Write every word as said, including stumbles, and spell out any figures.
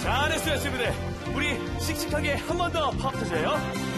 잘했어요, 친구들. 우리 씩씩하게 한 번 더 파워 터져요.